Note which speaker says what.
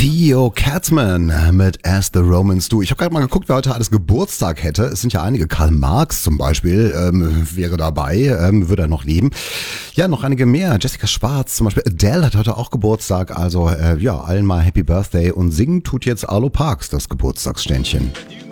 Speaker 1: Theo Katzmann mit As the Romans Do. Ich habe gerade mal geguckt, wer heute alles Geburtstag hätte. Es sind ja einige. Karl Marx zum Beispiel wäre dabei, würde er noch leben. Ja, noch einige mehr. Jessica Schwarz zum Beispiel. Adele hat heute auch Geburtstag. Also allen mal Happy Birthday. Und singen tut jetzt Arlo Parks das Geburtstagsständchen.